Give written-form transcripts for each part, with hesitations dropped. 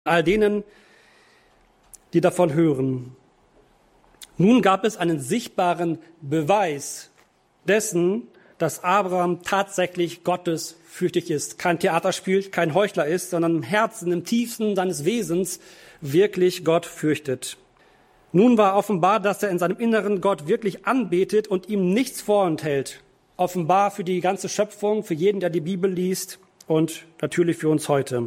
all denen, die davon hören. Nun gab es einen sichtbaren Beweis dessen, dass Abraham tatsächlich gottesfürchtig ist, kein Theater spielt, kein Heuchler ist, sondern im Herzen, im tiefsten seines Wesens wirklich Gott fürchtet. Nun war offenbar, dass er in seinem Inneren Gott wirklich anbetet und ihm nichts vorenthält. Offenbar für die ganze Schöpfung, für jeden, der die Bibel liest und natürlich für uns heute.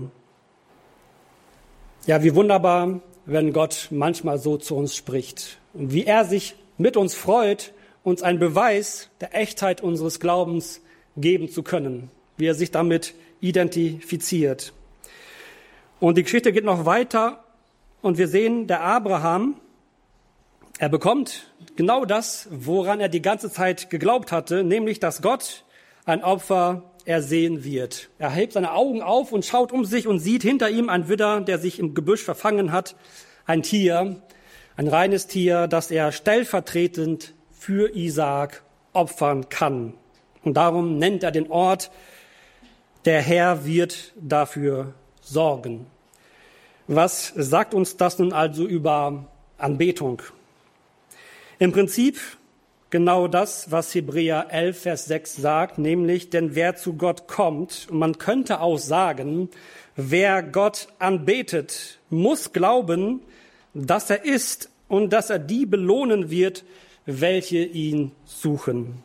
Ja, wie wunderbar, wenn Gott manchmal so zu uns spricht und wie er sich mit uns freut, uns einen Beweis der Echtheit unseres Glaubens geben zu können, wie er sich damit identifiziert. Und die Geschichte geht noch weiter und wir sehen, der Abraham, er bekommt genau das, woran er die ganze Zeit geglaubt hatte, nämlich, dass Gott ein Opfer ersehen wird. Er hebt seine Augen auf und schaut um sich und sieht hinter ihm ein Widder, der sich im Gebüsch verfangen hat, ein Tier, ein reines Tier, das er stellvertretend für Isaak opfern kann. Und darum nennt er den Ort, der Herr wird dafür sorgen. Was sagt uns das nun also über Anbetung? Im Prinzip genau das, was Hebräer 11, Vers 6 sagt, nämlich, denn wer zu Gott kommt, und man könnte auch sagen, wer Gott anbetet, muss glauben, dass er ist und dass er die belohnen wird, welche ihn suchen.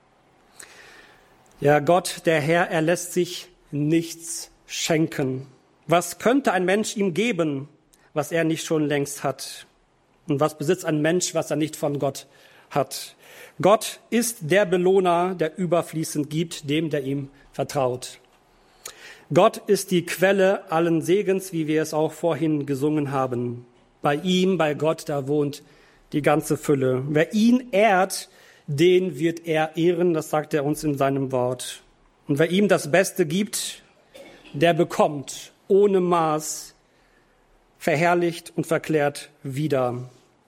Ja, Gott, der Herr, er lässt sich nichts schenken. Was könnte ein Mensch ihm geben, was er nicht schon längst hat? Und was besitzt ein Mensch, was er nicht von Gott hat? Gott ist der Belohner, der überfließend gibt, dem, der ihm vertraut. Gott ist die Quelle allen Segens, wie wir es auch vorhin gesungen haben. Bei ihm, bei Gott, da wohnt die ganze Fülle. Wer ihn ehrt, den wird er ehren, das sagt er uns in seinem Wort. Und wer ihm das Beste gibt, der bekommt ohne Maß, verherrlicht und verklärt wieder.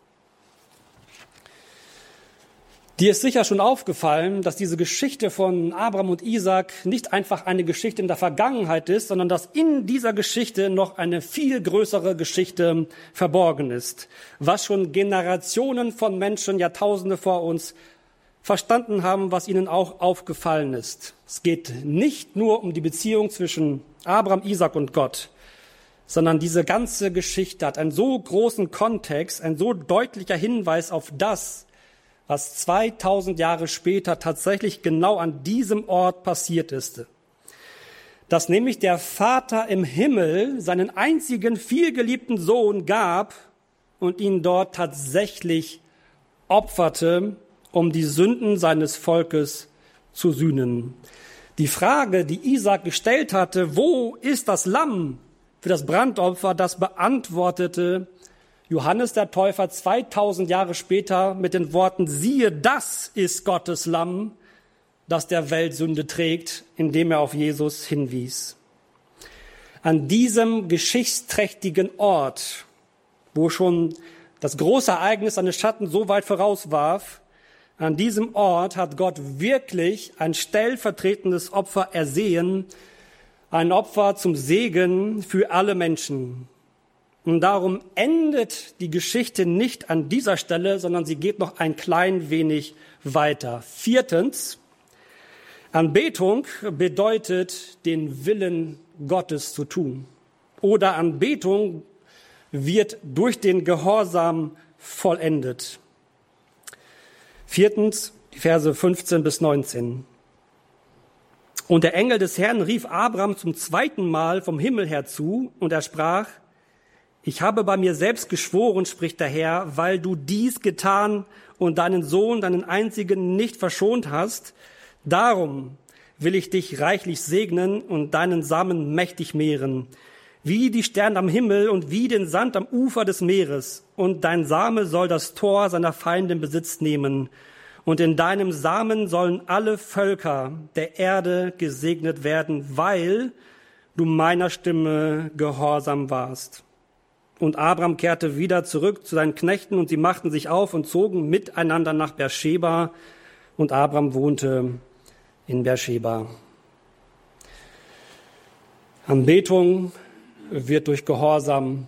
Dir ist sicher schon aufgefallen, dass diese Geschichte von Abraham und Isaak nicht einfach eine Geschichte in der Vergangenheit ist, sondern dass in dieser Geschichte noch eine viel größere Geschichte verborgen ist, was schon Generationen von Menschen, Jahrtausende vor uns verstanden haben, was ihnen auch aufgefallen ist. Es geht nicht nur um die Beziehung zwischen Abraham, Isaak und Gott, sondern diese ganze Geschichte hat einen so großen Kontext, ein so deutlicher Hinweis auf das, was 2000 Jahre später tatsächlich genau an diesem Ort passiert ist. Dass nämlich der Vater im Himmel seinen einzigen vielgeliebten Sohn gab und ihn dort tatsächlich opferte, um die Sünden seines Volkes zu sühnen. Die Frage, die Isaak gestellt hatte, wo ist das Lamm für das Brandopfer, das beantwortete Johannes der Täufer 2000 Jahre später mit den Worten, siehe, das ist Gottes Lamm, das der Welt Sünde trägt, indem er auf Jesus hinwies. An diesem geschichtsträchtigen Ort, wo schon das große Ereignis seine Schatten so weit vorauswarf, an diesem Ort hat Gott wirklich ein stellvertretendes Opfer ersehen, ein Opfer zum Segen für alle Menschen. Und darum endet die Geschichte nicht an dieser Stelle, sondern sie geht noch ein klein wenig weiter. 4. Anbetung bedeutet, den Willen Gottes zu tun. Oder Anbetung wird durch den Gehorsam vollendet. 4. die Verse 15 bis 19. Und der Engel des Herrn rief Abraham zum 2. Mal vom Himmel her zu, und er sprach, ich habe bei mir selbst geschworen, spricht der Herr, weil du dies getan und deinen Sohn, deinen einzigen, nicht verschont hast. Darum will ich dich reichlich segnen und deinen Samen mächtig mehren, wie die Sterne am Himmel und wie den Sand am Ufer des Meeres. Und dein Same soll das Tor seiner Feinde in Besitz nehmen. Und in deinem Samen sollen alle Völker der Erde gesegnet werden, weil du meiner Stimme gehorsam warst. Und Abraham kehrte wieder zurück zu seinen Knechten und sie machten sich auf und zogen miteinander nach Beersheba und Abraham wohnte in Beersheba. Anbetung wird durch Gehorsam